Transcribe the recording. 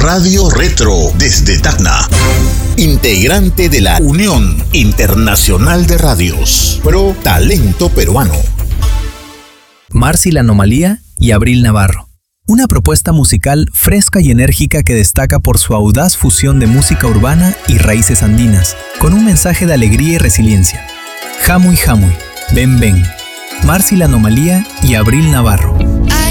Radio Retro desde Tacna. Integrante de la Unión Internacional de Radios. Pro Talento Peruano. Marcy La Anomalía y Abril Navarro. Una propuesta musical fresca y enérgica que destaca por su audaz fusión de música urbana y raíces andinas, con un mensaje de alegría y resiliencia. Jamuy Jamuy, ven ven. Marcy La Anomalía y Abril Navarro.